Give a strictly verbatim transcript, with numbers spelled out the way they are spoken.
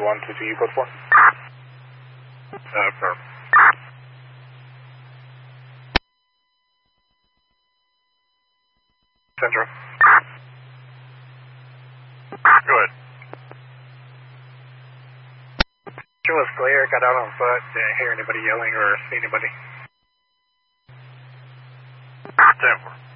one two two, you code four. Uh, firm. Central. Go ahead. It was clear, got out on foot, didn't hear anybody yelling or see anybody. ten four.